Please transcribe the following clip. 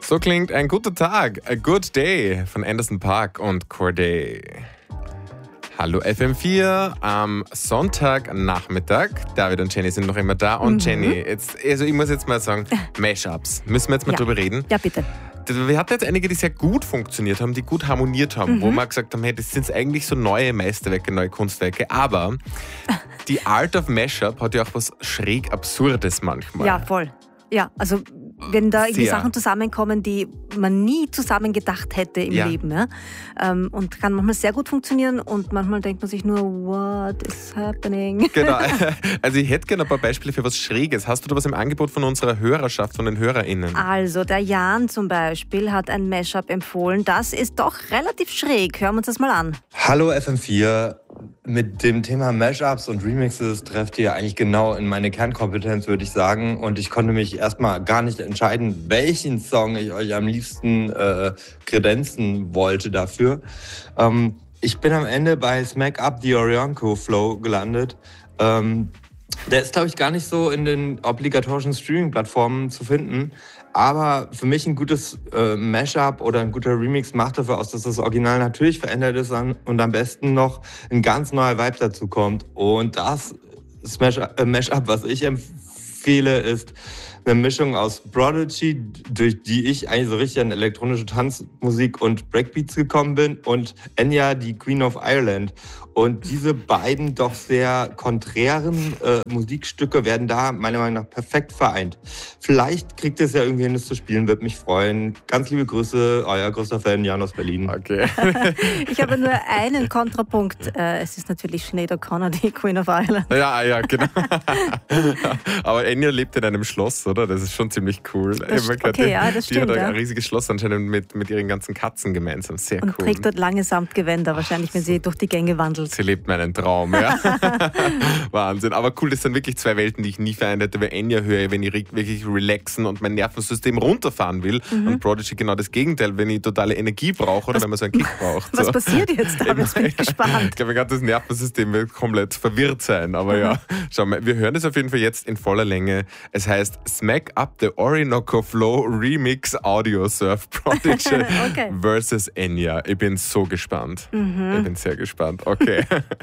So klingt ein guter Tag, a good day von Anderson .Paak und Corday. Hallo FM4 am Sonntagnachmittag. David und Jenny sind noch immer da. Und Jenny, ich muss jetzt mal sagen, Mashups. Müssen wir jetzt mal drüber reden? Ja, bitte. Wir hatten jetzt einige, die sehr gut funktioniert haben, die gut harmoniert haben, wo wir gesagt haben, hey, das sind eigentlich so neue Meisterwerke, neue Kunstwerke. Aber die Art of Mashup hat ja auch was schräg Absurdes manchmal. Ja, voll. Ja, also wenn da irgendwie Sehr. Sachen zusammenkommen, die man nie zusammen gedacht hätte im Leben. Ja? Und kann manchmal sehr gut funktionieren und manchmal denkt man sich nur, what is happening? Genau. Also ich hätte gerne ein paar Beispiele für was Schräges. Hast du da was im Angebot von unserer Hörerschaft, von den HörerInnen? Also der Jan zum Beispiel hat ein Mashup empfohlen. Das ist doch relativ schräg. Hören wir uns das mal an. Hallo FM4. Mit dem Thema Mashups und Remixes trefft ihr eigentlich genau in meine Kernkompetenz, würde ich sagen. Und ich konnte mich erstmal gar nicht entscheiden, welchen Song ich euch am liebsten kredenzen wollte dafür. Ich bin am Ende bei Smack Up the Orionco Flow gelandet. Der ist, glaube ich, gar nicht so in den obligatorischen Streaming-Plattformen zu finden. Aber für mich ein gutes Mashup oder ein guter Remix macht dafür aus, dass das Original natürlich verändert ist und am besten noch ein ganz neuer Vibe dazu kommt. Und das Mashup, was ich empfehle, ist eine Mischung aus Prodigy, durch die ich eigentlich so richtig an elektronische Tanzmusik und Breakbeats gekommen bin, und Enya, die Queen of Ireland. Und diese beiden doch sehr konträren Musikstücke werden da meiner Meinung nach perfekt vereint. Vielleicht kriegt ihr es ja irgendwie hin, das zu spielen, würde mich freuen. Ganz liebe Grüße, euer größter Fan, Jan aus Berlin. Okay. Ich habe nur einen Kontrapunkt. Es ist natürlich Sinead O'Connor, die Queen of Ireland. Ja, genau. Aber Enya lebt in einem Schloss, oder? Das ist schon ziemlich cool. Das stimmt, Die ja. hat ein riesiges Schloss anscheinend mit ihren ganzen Katzen gemeinsam. Sehr Und cool. trägt dort lange Samtgewänder, wahrscheinlich, wenn sie durch die Gänge wandelt. Sie lebt meinen Traum, ja. Wahnsinn. Aber cool, das sind wirklich zwei Welten, die ich nie vereint hätte, weil Enya höre, wenn ich wirklich relaxen und mein Nervensystem runterfahren will. Und Prodigy genau das Gegenteil, wenn ich totale Energie brauche oder wenn man so einen Kick braucht. Was So. passiert jetzt da? Jetzt bin ich gespannt. Ich glaube, mein ganzes Nervensystem wird komplett verwirrt sein. Aber ja, schau mal, wir hören es auf jeden Fall jetzt in voller Länge. Es heißt Smack Up the Orinoco Flow Remix Audio Surf Prodigy Okay. versus Enya. Ich bin so gespannt. Ich bin sehr gespannt. Okay.